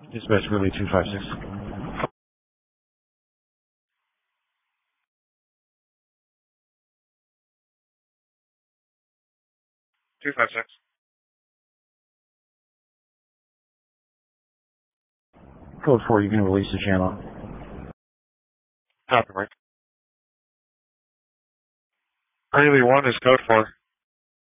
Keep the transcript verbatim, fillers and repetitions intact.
Dispatch relay two five six. two five six. Code four, you can release the channel. Copy, Mike. Haley one is code four.